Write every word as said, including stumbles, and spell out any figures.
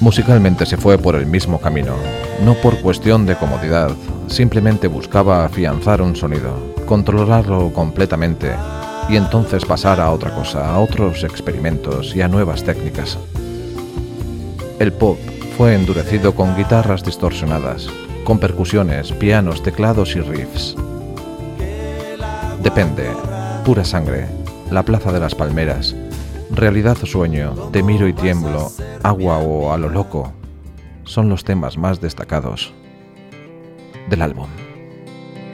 Musicalmente se fue por el mismo camino, no por cuestión de comodidad, simplemente buscaba afianzar un sonido, controlarlo completamente y entonces pasar a otra cosa, a otros experimentos y a nuevas técnicas. El pop fue endurecido con guitarras distorsionadas, con percusiones, pianos, teclados y riffs. Depende, Pura Sangre, La Plaza de las Palmeras, Realidad o Sueño, Te Miro y Tiemblo, Agua o A lo Loco, son los temas más destacados del álbum.